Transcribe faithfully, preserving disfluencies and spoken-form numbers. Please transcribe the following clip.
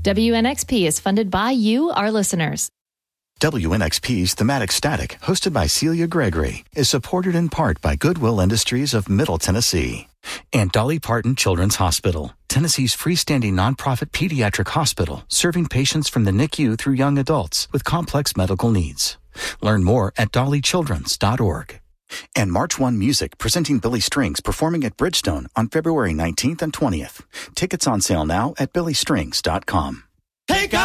W N X P is funded by you, our listeners. W N X P's Thematic Static, hosted by Celia Gregory, is supported in part by Goodwill Industries of Middle Tennessee and Dolly Parton Children's Hospital, Tennessee's freestanding nonprofit pediatric hospital serving patients from the N I C U through young adults with complex medical needs. Learn more at dolly childrens dot org. And March first Music, presenting Billy Strings, performing at Bridgestone on February nineteenth and twentieth. Tickets on sale now at billy strings dot com. Take